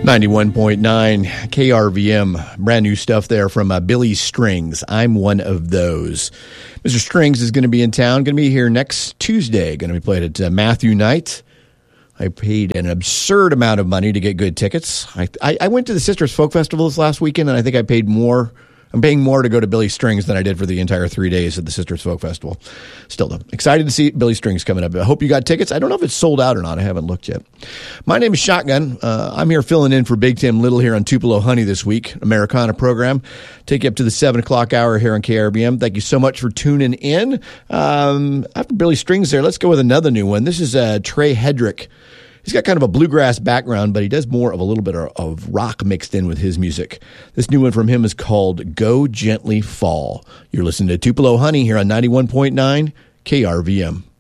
91.9 KRVM, brand new stuff there from Billy Strings. I'm one of those. Mr. Strings is going to be in town, going to be here next Tuesday, going to be played at Matthew Night. I paid an absurd amount of money to get good tickets. I went to the Sisters Folk Festival this last weekend, and I think I paid more. I'm paying more to go to Billy Strings than I did for the entire 3 days at the Sisters Folk Festival. Still, though, excited to see Billy Strings coming up. I hope you got tickets. I don't know if it's sold out or not. I haven't looked yet. My name is Shotgun. I'm here filling in for Big Tim Little here on Tupelo Honey this week, Americana program. Take you up to the 7 o'clock hour here on KRBM. Thank you so much for tuning in. After Billy Strings there, let's go with another new one. This is Trey Hedrick. He's got kind of a bluegrass background, but he does more of a little bit of rock mixed in with his music. This new one from him is called Go Gently Fall. You're listening to Tupelo Honey here on 91.9 KRVM.